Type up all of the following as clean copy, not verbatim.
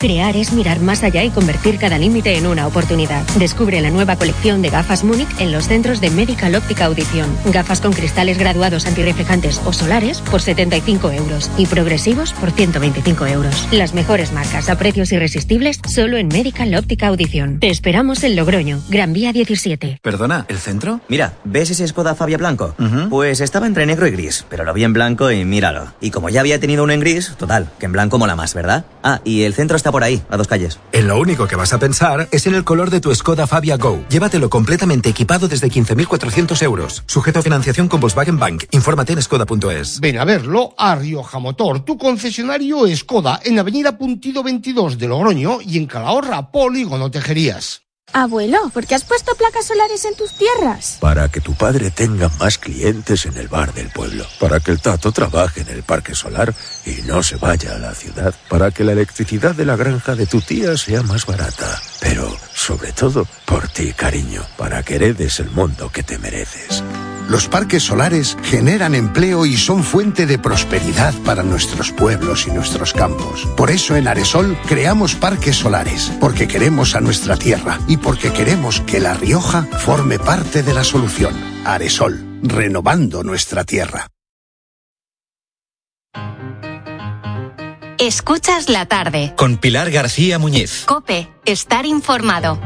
Crear es mirar más allá y convertir cada límite en una oportunidad. Descubre la nueva colección de gafas Múnich en los centros de Medical Óptica Audición. Gafas con cristales graduados antirreflejantes o solares por 75 euros y progresivos por 125 euros. Las mejores marcas a precios irresistibles solo en Medical Óptica Audición. Te esperamos en Logroño, Gran Vía 17. ¿Perdona, el centro? Mira, ¿ves ese Skoda Fabia blanco? Pues estaba entre negro y gris, pero lo vi en blanco y míralo. Y como ya había tenido uno en gris, total, que en blanco mola más, ¿verdad? Ah, y el centro está por ahí, a 2 calles. En lo único que vas a pensar es en el color de tu Skoda Fabia Go. Llévatelo completamente equipado desde 15.400 euros. Sujeto a financiación con Volkswagen Bank. Infórmate en skoda.es. Ven a verlo a Rioja Motor, tu concesionario Skoda, en Avenida Puntido 22 de Logroño y en Calahorra, Polígono Tejerías. Abuelo, ¿por qué has puesto placas solares en tus tierras? Para que tu padre tenga más clientes en el bar del pueblo. Para que el Tato trabaje en el parque solar y no se vaya a la ciudad. Para que la electricidad de la granja de tu tía sea más barata. Pero, sobre todo, por ti, cariño. Para que heredes el mundo que te mereces. Los parques solares generan empleo y son fuente de prosperidad para nuestros pueblos y nuestros campos. Por eso en Aresol creamos parques solares, porque queremos a nuestra tierra y porque queremos que La Rioja forme parte de la solución. Aresol, renovando nuestra tierra. Escuchas la tarde. Con Pilar García Muñiz. COPE, estar informado.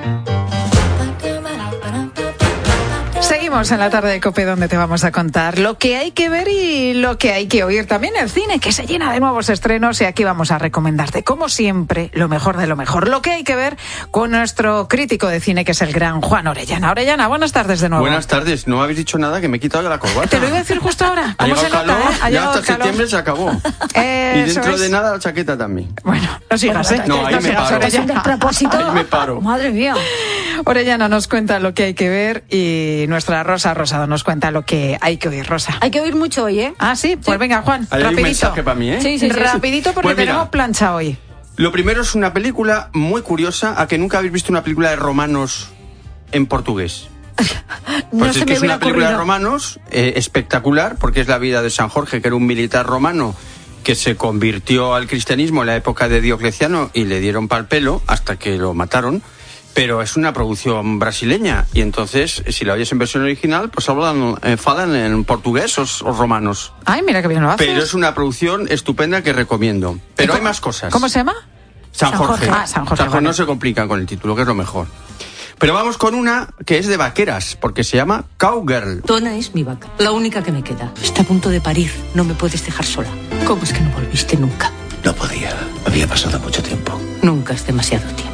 Seguimos en la tarde de COPE, donde te vamos a contar lo que hay que ver y lo que hay que oír. También el cine, que se llena de nuevos estrenos, y aquí vamos a recomendarte, como siempre, lo mejor de lo mejor. Lo que hay que ver con nuestro crítico de cine, que es el gran Juan Orellana. Orellana, buenas tardes de nuevo. Buenas tardes. No habéis dicho nada, que me he quitado ya la corbata. Te lo iba a decir justo ahora. ¿Cómo se nota? Calor, ya hasta septiembre se acabó. Y dentro de nada la chaqueta también. Bueno, no sigas, ¿eh? No, ahí me paro. Es un despropósito. Ahí me paro. Madre mía. Orellana nos cuenta lo que hay que ver y nuestra Rosa Rosado nos cuenta lo que hay que oír. Rosa. Hay que oír mucho hoy, ¿eh? Ah, sí, pues venga, Juan, Hay rapidito. un mensaje para mí, ¿eh? Sí. Rapidito, porque Pues mira, tenemos plancha hoy. Lo primero es una película muy curiosa. ¿A que nunca habéis visto una película de romanos en portugués? Pues es que es una película de romanos espectacular, porque es la vida de San Jorge, que era un militar romano que se convirtió al cristianismo en la época de Diocleciano y le dieron pal pelo hasta que lo mataron. Pero es una producción brasileña, y entonces, si la oyes en versión original, pues falan en portugués os romanos. Ay, mira qué bien lo haces. Pero es una producción estupenda que recomiendo. Pero hay más cosas. ¿Cómo se llama? San Jorge. Ah, San Jorge. No se complican con el título, que es lo mejor. Pero vamos con una que es de vaqueras, porque se llama Cowgirl. Donna es mi vaca, la única que me queda. Está a punto de parir, no me puedes dejar sola. ¿Cómo es que no volviste nunca? No podía. Había pasado mucho tiempo. Nunca es demasiado tiempo.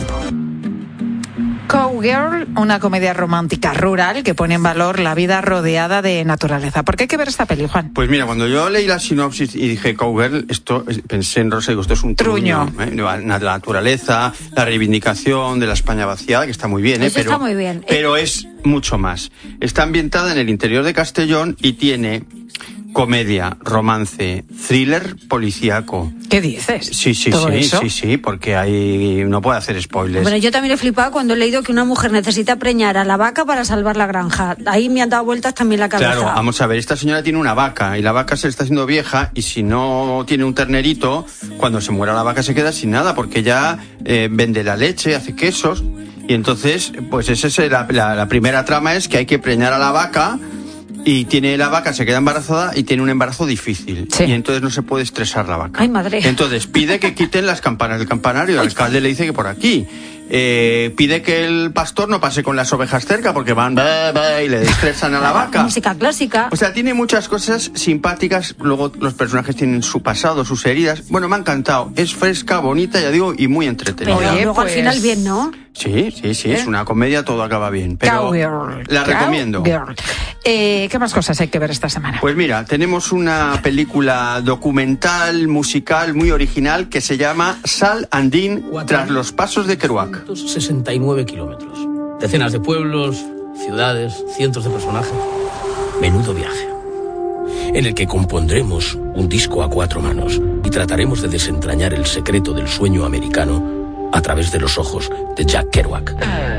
Cowgirl, una comedia romántica rural que pone en valor la vida rodeada de naturaleza. ¿Por qué hay que ver esta peli, Juan? Pues mira, cuando yo leí la sinopsis y dije Cowgirl, pensé en Rosa, digo, esto es un truño. La naturaleza, la reivindicación de la España vaciada, que está muy bien, Eso está muy bien. Pero es mucho más. Está ambientada en el interior de Castellón y tiene comedia, romance, thriller, policíaco. ¿Qué dices? Sí, porque ahí no puedo hacer spoilers. Bueno, yo también he flipado cuando he leído que una mujer necesita preñar a la vaca para salvar la granja. Ahí me han dado vueltas también la cabeza. Claro, vamos a ver, esta señora tiene una vaca y la vaca se le está haciendo vieja, y si no tiene un ternerito, cuando se muera la vaca se queda sin nada, porque ya vende la leche, hace quesos, y entonces, pues esa es la primera trama, es que hay que preñar a la vaca. Y la vaca se queda embarazada y tiene un embarazo difícil. Sí. Y entonces no se puede estresar la vaca. Ay, madre. Entonces pide que quiten las campanas del campanario. El alcalde le dice que por aquí. Pide que el pastor no pase con las ovejas cerca, porque van y le estresan a la vaca. Música clásica. O sea, tiene muchas cosas simpáticas. Luego los personajes tienen su pasado, sus heridas. Bueno, me ha encantado. Es fresca, bonita, ya digo, y muy entretenida. Pero luego al final bien, ¿no? Sí, es una comedia, todo acaba bien. Pero la recomiendo. ¿Qué más cosas hay que ver esta semana? Pues mira, tenemos una película documental, musical, muy original, que se llama Sal Andín, tras los pasos de Kerouac. 69 kilómetros. Decenas de pueblos, ciudades, cientos de personajes. Menudo viaje. En el que compondremos un disco a 4 manos y trataremos de desentrañar el secreto del sueño americano a través de los ojos de Jack Kerouac.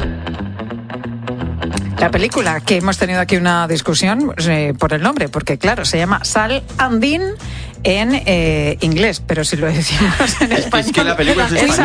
La película, que hemos tenido aquí una discusión por el nombre, porque claro, se llama Sal Andín en inglés, pero si lo decimos en español... Es que la película es española.